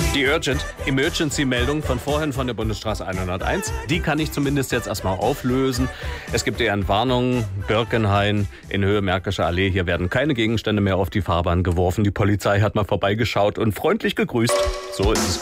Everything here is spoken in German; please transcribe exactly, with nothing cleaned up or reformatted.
Die Urgent Emergency-Meldung von vorhin von der Bundesstraße hunderteins, die kann ich zumindest jetzt erstmal auflösen. Es gibt eher eine Warnung, Birkenhain in Höhe Märkischer Allee. Hier werden keine Gegenstände mehr auf die Fahrbahn geworfen. Die Polizei hat mal vorbeigeschaut und freundlich gegrüßt. So ist es.